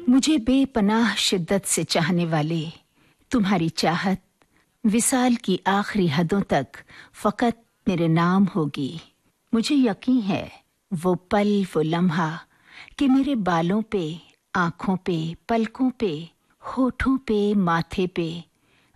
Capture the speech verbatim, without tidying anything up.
मुझे बेपनाह शिद्दत से चाहने वाले, तुम्हारी चाहत विसाल की आखिरी हदों तक फ़कत मेरे नाम होगी। मुझे यकीन है वो पल वो लम्हा कि मेरे बालों पे, आँखों पे, पलकों पे, होठों पे, माथे पे